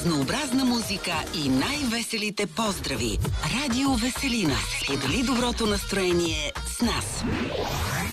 Разнообразна музика и най-веселите поздрави. Радио Веселина. Сподели доброто настроение с нас.